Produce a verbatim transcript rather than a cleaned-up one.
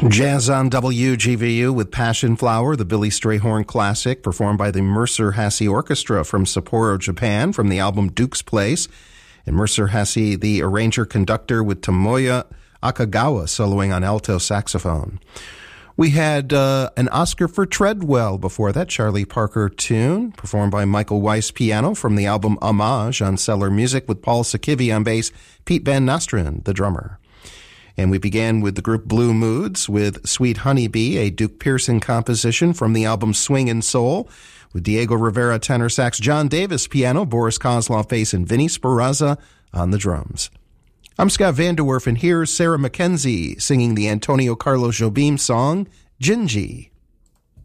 Jazz on W G V U with Passion Flower, the Billy Strayhorn classic, performed by the Mercer Hasse Orchestra from Sapporo, Japan, from the album Duke's Place. And Mercer Hasse, the arranger-conductor, with Tomoya Akagawa soloing on alto saxophone. We had uh, an Oscar for Treadwell before that, Charlie Parker tune, performed by Michael Weiss piano from the album Homage on Cellar Music, with Paul Sakivi on bass, Pete Van Nostrand, the drummer. And we began with the group Blue Moods with Sweet Honeybee, a Duke Pearson composition from the album Swing and Soul, with Diego Rivera tenor sax, John Davis piano, Boris Kozlov bass, and Vinny Speranza on the drums. I'm Scott Vanderwerf, and here's Sarah Mackenzie singing the Antonio Carlos Jobim song, Gingy.